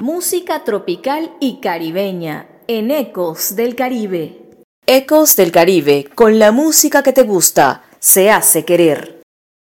Música tropical y caribeña en Ecos del Caribe. Ecos del Caribe, con la música que te gusta, se hace querer.